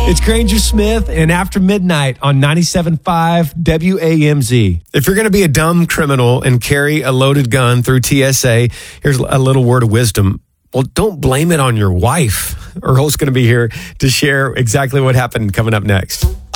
It's Granger Smith and After Midnight on 97.5 WAMZ. If you're going to be a dumb criminal and carry a loaded gun through TSA, here's a little word of wisdom. Well, don't blame it on your wife. Earl's going to be here to share exactly what happened coming up next.